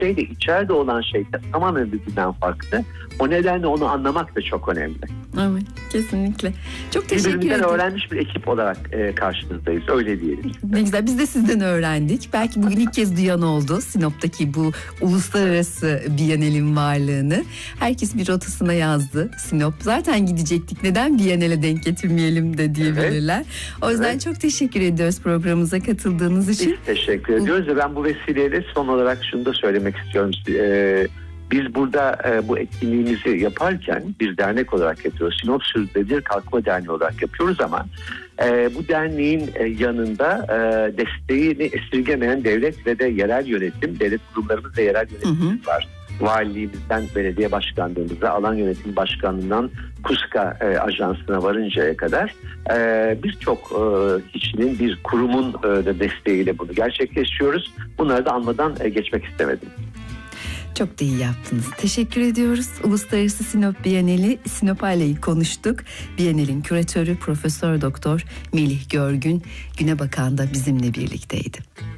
şeyle içeride olan şey tamamen birbirinden farklı. O nedenle onu anlamak da çok önemli. Evet, kesinlikle. Çok teşekkür ederim. Birbirimizden öğrenmiş bir ekip olarak karşınızdayız, öyle diyelim. Ne güzel, biz de sizden öğrendik. Belki bugün ilk kez duyan oldu Sinop'taki bu uluslararası Bienal'in varlığını. Herkes bir rotasına yazdı Sinop. Zaten gidecektik, neden Bienal'e denk getirmeyelim de diyebilirler. Evet. O yüzden çok teşekkür ediyoruz programımıza katıldığınız için. Biz teşekkür ediyoruz ve ben bu vesileyle son olarak şunu da söylemek istiyorum. Biz burada bu etkinliğimizi yaparken bir dernek olarak yapıyoruz. Sinop Sürdürülebilir Kalkınma Derneği olarak yapıyoruz ama bu derneğin yanında desteğini esirgemeyen devlet ve de yerel yönetim, devlet kurumlarımız ve yerel yönetimimiz var. Valiliğimizden belediye başkanlığımıza, alan yönetimi başkanlığından KUSKA ajansına varıncaya kadar birçok kişinin, bir kurumun da desteğiyle bunu gerçekleştiriyoruz. Bunları da anmadan geçmek istemedim. Çok da iyi yaptınız. Teşekkür ediyoruz. Uluslararası Sinop Bienali, Sinopale'yi konuştuk. Bienal'in küratörü Profesör Doktor Melih Görgün, Güne Bakan da bizimle birlikteydi.